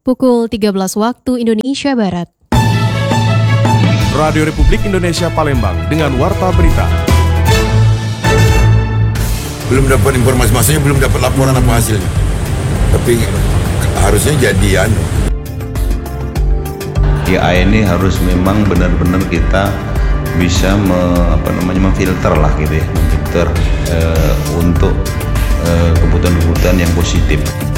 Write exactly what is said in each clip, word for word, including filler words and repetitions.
pukul tiga belas waktu Indonesia Barat. Radio Republik Indonesia Palembang dengan Warta Berita. Belum dapat informasi, maksudnya belum dapat laporan apa hasilnya. Tapi harusnya jadian. A I ini harus memang benar-benar kita bisa me, apa namanya memfilter lah gitu ya, memfilter eh, untuk eh, kebutuhan-kebutuhan yang positif.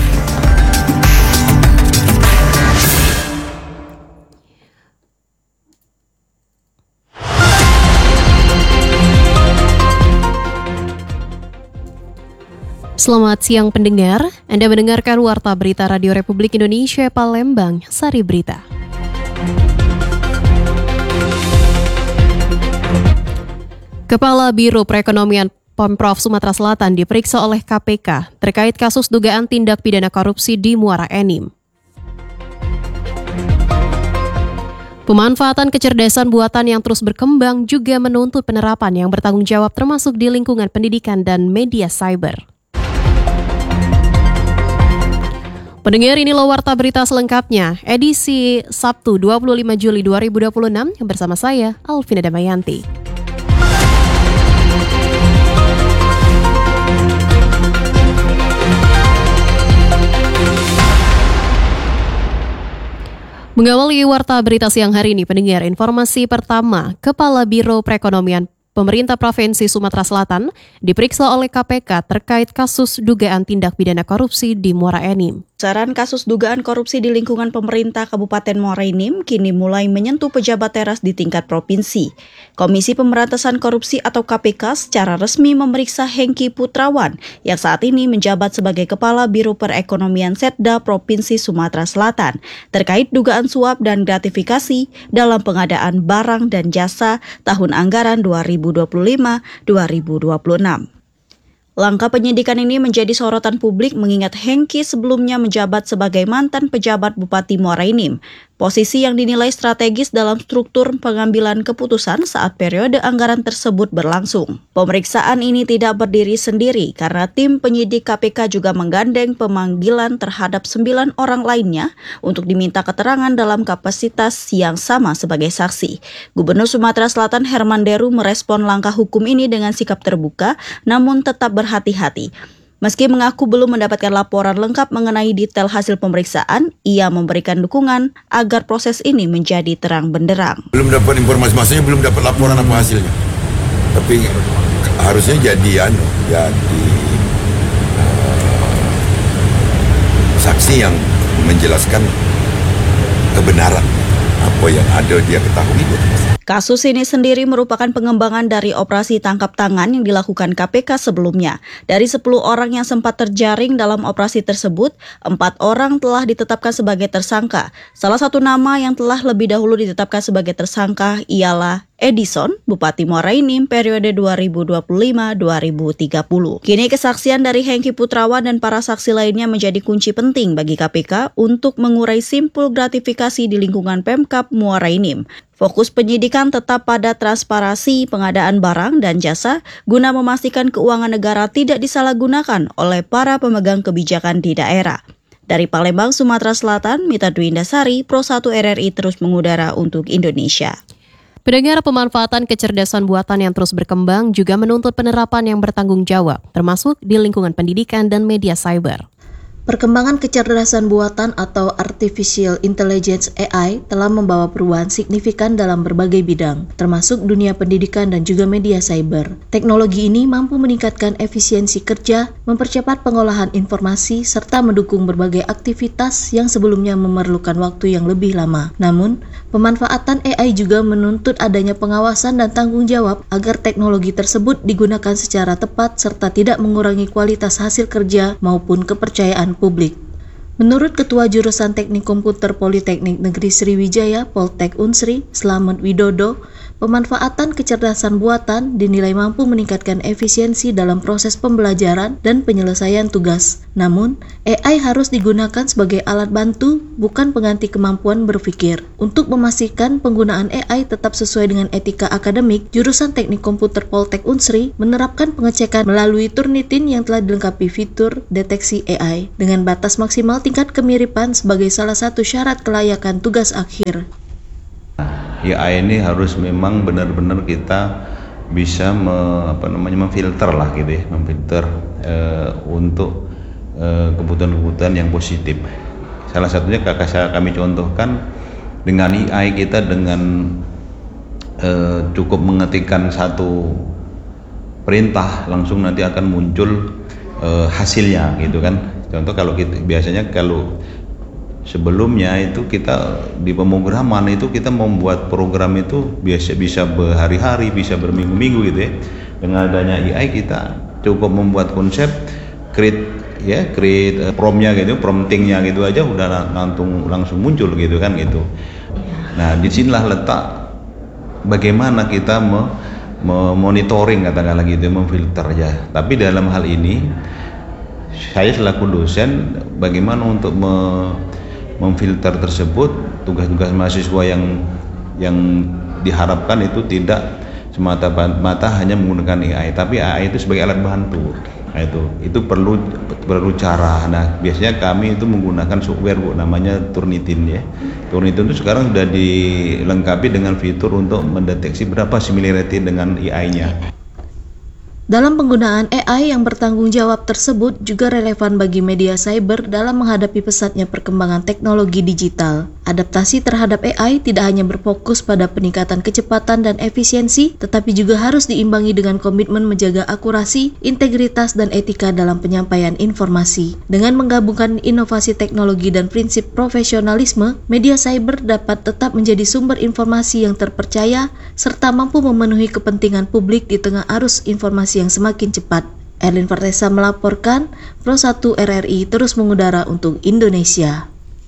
Selamat siang pendengar, Anda mendengarkan Warta Berita Radio Republik Indonesia Palembang, Sari Berita. Kepala Biro Perekonomian Pemprov Sumatera Selatan diperiksa oleh K P K terkait kasus dugaan tindak pidana korupsi di Muara Enim. Pemanfaatan kecerdasan buatan yang terus berkembang juga menuntut penerapan yang bertanggung jawab termasuk di lingkungan pendidikan dan media cyber. Pendengar, inilah Warta Berita selengkapnya, edisi Sabtu dua puluh lima Juli dua ribu dua puluh enam, bersama saya, Alvina Damayanti. Mengawali Warta Berita siang hari ini, pendengar, informasi pertama, Kepala Biro Perekonomian Pemerintah Provinsi Sumatera Selatan diperiksa oleh K P K terkait kasus dugaan tindak pidana korupsi di Muara Enim. Saran kasus dugaan korupsi di lingkungan pemerintah Kabupaten Muara Enim kini mulai menyentuh pejabat teras di tingkat provinsi. Komisi Pemberantasan Korupsi atau K P K secara resmi memeriksa Hengki Putrawan yang saat ini menjabat sebagai Kepala Biro Perekonomian Setda Provinsi Sumatera Selatan terkait dugaan suap dan gratifikasi dalam pengadaan barang dan jasa tahun anggaran dua ribu dua puluh lima dua ribu dua puluh enam. Langkah penyidikan ini menjadi sorotan publik mengingat Hengki sebelumnya menjabat sebagai mantan pejabat Bupati Muara Enim, posisi yang dinilai strategis dalam struktur pengambilan keputusan saat periode anggaran tersebut berlangsung. Pemeriksaan ini tidak berdiri sendiri karena tim penyidik K P K juga menggandeng pemanggilan terhadap sembilan orang lainnya untuk diminta keterangan dalam kapasitas yang sama sebagai saksi. Gubernur Sumatera Selatan Herman Deru merespon langkah hukum ini dengan sikap terbuka, namun tetap berhati-hati. Meski mengaku belum mendapatkan laporan lengkap mengenai detail hasil pemeriksaan, ia memberikan dukungan agar proses ini menjadi terang benderang. Belum dapat informasi, maksudnya belum dapat laporan apa hasilnya. Tapi harusnya jadian, jadi uh, saksi yang menjelaskan kebenaran apa yang ada dia ketahui. Kasus ini sendiri merupakan pengembangan dari operasi tangkap tangan yang dilakukan K P K sebelumnya. Dari sepuluh orang yang sempat terjaring dalam operasi tersebut, empat orang telah ditetapkan sebagai tersangka. Salah satu nama yang telah lebih dahulu ditetapkan sebagai tersangka ialah Edison, Bupati Muara Enim periode dua ribu dua puluh lima sampai dua ribu tiga puluh. Kini kesaksian dari Hengki Putrawan dan para saksi lainnya menjadi kunci penting bagi K P K untuk mengurai simpul gratifikasi di lingkungan Pemkab Muara Enim. Fokus penyidikan tetap pada transparansi pengadaan barang dan jasa guna memastikan keuangan negara tidak disalahgunakan oleh para pemegang kebijakan di daerah. Dari Palembang, Sumatera Selatan, Mita Dwi Indasari, Pro satu R R I terus mengudara untuk Indonesia. Pendengar, pemanfaatan kecerdasan buatan yang terus berkembang juga menuntut penerapan yang bertanggung jawab, termasuk di lingkungan pendidikan dan media cyber. Perkembangan kecerdasan buatan atau Artificial Intelligence A I telah membawa perubahan signifikan dalam berbagai bidang, termasuk dunia pendidikan dan juga media cyber. Teknologi ini mampu meningkatkan efisiensi kerja, mempercepat pengolahan informasi, serta mendukung berbagai aktivitas yang sebelumnya memerlukan waktu yang lebih lama. Namun, pemanfaatan A I juga menuntut adanya pengawasan dan tanggung jawab agar teknologi tersebut digunakan secara tepat serta tidak mengurangi kualitas hasil kerja maupun kepercayaan publik. Menurut Ketua Jurusan Teknik Komputer Politeknik Negeri Sriwijaya, Poltek Unsri, Slamet Widodo, pemanfaatan kecerdasan buatan dinilai mampu meningkatkan efisiensi dalam proses pembelajaran dan penyelesaian tugas. Namun, A I harus digunakan sebagai alat bantu, bukan pengganti kemampuan berpikir. Untuk memastikan penggunaan A I tetap sesuai dengan etika akademik, Jurusan Teknik Komputer Poltek Unsri menerapkan pengecekan melalui Turnitin yang telah dilengkapi fitur deteksi A I dengan batas maksimal tingkat kemiripan sebagai salah satu syarat kelayakan tugas akhir. A I ini harus memang benar-benar kita bisa me, apa namanya memfilter lah gitu ya, memfilter eh, untuk eh, kebutuhan-kebutuhan yang positif. Salah satunya kakak kami contohkan dengan A I kita dengan eh, cukup mengetikkan satu perintah langsung nanti akan muncul eh, hasilnya gitu kan. Contoh kalau kita biasanya kalau sebelumnya itu kita di pemrograman itu kita membuat program itu biasa bisa berhari-hari, bisa berminggu-minggu gitu ya. Dengan adanya A I kita cukup membuat konsep, create ya, create uh, prompt-nya gitu, promptingnya gitu aja udah langsung langsung muncul gitu kan gitu. Nah, disinilah letak bagaimana kita me, me monitoring katakanlah gitu, memfilter ya. Tapi dalam hal ini saya selaku dosen bagaimana untuk me memfilter tersebut, tugas-tugas mahasiswa yang yang diharapkan itu tidak semata-mata hanya menggunakan A I, tapi A I itu sebagai alat bantu. Nah, itu itu perlu perlu cara. Nah, biasanya kami itu menggunakan software Bu, namanya Turnitin ya. Turnitin itu sekarang sudah dilengkapi dengan fitur untuk mendeteksi berapa similarity dengan A I-nya. Dalam penggunaan A I yang bertanggung jawab tersebut juga relevan bagi media cyber dalam menghadapi pesatnya perkembangan teknologi digital. Adaptasi terhadap A I tidak hanya berfokus pada peningkatan kecepatan dan efisiensi, tetapi juga harus diimbangi dengan komitmen menjaga akurasi, integritas, dan etika dalam penyampaian informasi. Dengan menggabungkan inovasi teknologi dan prinsip profesionalisme, media cyber dapat tetap menjadi sumber informasi yang terpercaya, serta mampu memenuhi kepentingan publik di tengah arus informasi yang semakin cepat. Erlin Fartesa melaporkan, Pro satu R R I terus mengudara untuk Indonesia.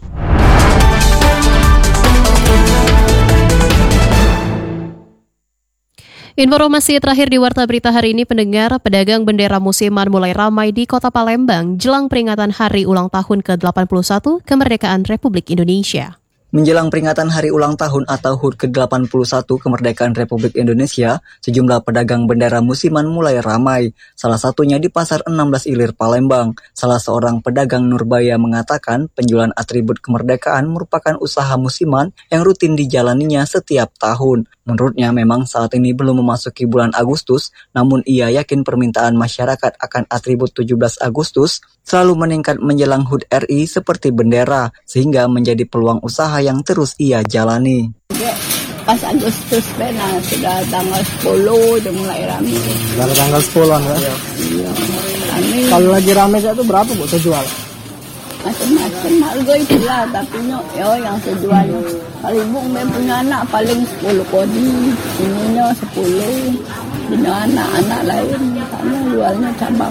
Informasi terakhir di Warta Berita hari ini, pendengar, pedagang bendera musiman mulai ramai di Kota Palembang jelang peringatan Hari Ulang Tahun ke delapan puluh satu Kemerdekaan Republik Indonesia. Menjelang peringatan Hari Ulang Tahun atau H U D ke delapan puluh satu Kemerdekaan Republik Indonesia, sejumlah pedagang bendera musiman mulai ramai, salah satunya di Pasar enam belas Ilir, Palembang. Salah seorang pedagang Nurbaya mengatakan penjualan atribut kemerdekaan merupakan usaha musiman yang rutin dijalaninya setiap tahun. Menurutnya memang saat ini belum memasuki bulan Agustus, namun ia yakin permintaan masyarakat akan atribut tujuh belas Agustus selalu meningkat menjelang H U D R I seperti bendera, sehingga menjadi peluang usaha yang terus ia jalani. Pas Agustus nah, sudah tanggal sepuluh udah mulai rame. Dari tanggal sepuluh ya? Iya. Rame. Kalau lagi rame itu berapa Bu terjual? Macam-macam harga itulah, tapi no, yo yang terjual. Kalau ibu memang punya anak paling sepuluh kodi, ininya sepuluh. Punya anak-anak lain, karena jualnya cabang.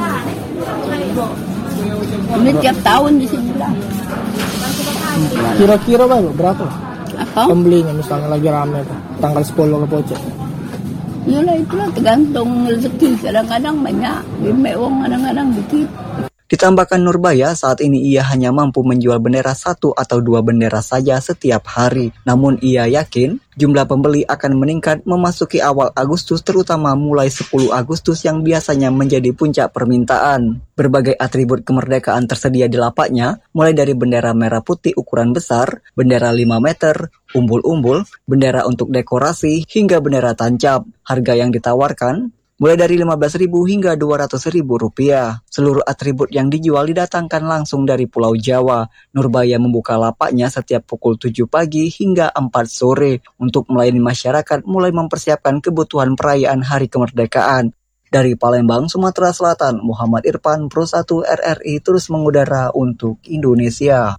Ini tiap tahun di sini lah. Kira-kira Pak, berapa? Apa? Pembelinya misalnya lagi rame tanggal sepuluh ke Pocok. Iyalah itulah tergantung rezeki. Kadang-kadang banyak, bimbek wong kadang-kadang dikit. Ditambahkan Nurbaya, saat ini ia hanya mampu menjual bendera satu atau dua bendera saja setiap hari. Namun ia yakin jumlah pembeli akan meningkat memasuki awal Agustus, terutama mulai sepuluh Agustus yang biasanya menjadi puncak permintaan. Berbagai atribut kemerdekaan tersedia di lapaknya, mulai dari bendera merah putih ukuran besar, bendera lima meter, umbul-umbul, bendera untuk dekorasi, hingga bendera tancap. Harga yang ditawarkan mulai dari lima belas ribu hingga dua ratus ribu rupiah. Seluruh atribut yang dijual didatangkan langsung dari Pulau Jawa. Nurbaya membuka lapaknya setiap pukul tujuh pagi hingga empat sore untuk melayani masyarakat mulai mempersiapkan kebutuhan perayaan Hari Kemerdekaan. Dari Palembang, Sumatera Selatan, Muhammad Irfan, Pro satu R R I terus mengudara untuk Indonesia.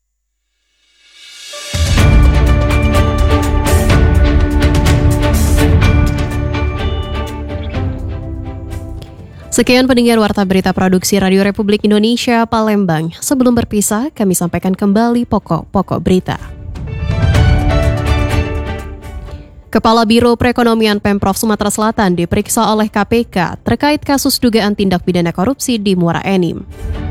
Sekian pendengar Warta Berita Produksi Radio Republik Indonesia Palembang. Sebelum berpisah, kami sampaikan kembali pokok-pokok berita. Kepala Biro Perekonomian Pemprov Sumatera Selatan diperiksa oleh K P K terkait kasus dugaan tindak pidana korupsi di Muara Enim.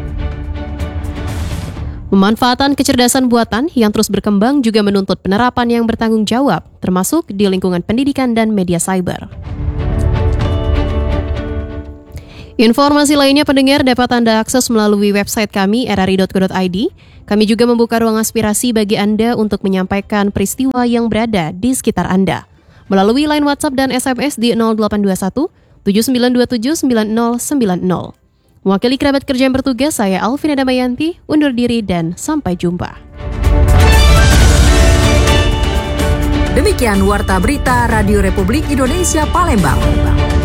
Pemanfaatan kecerdasan buatan yang terus berkembang juga menuntut penerapan yang bertanggung jawab, termasuk di lingkungan pendidikan dan media cyber. Informasi lainnya pendengar dapat Anda akses melalui website kami r r i dot co dot i d. Kami juga membuka ruang aspirasi bagi Anda untuk menyampaikan peristiwa yang berada di sekitar Anda. Melalui line WhatsApp dan S M S di nol delapan dua satu tujuh sembilan dua tujuh sembilan nol sembilan nol. Mewakili kerabat kerja yang bertugas, saya Alvina Damayanti, undur diri dan sampai jumpa. Demikian Warta Berita Radio Republik Indonesia Palembang.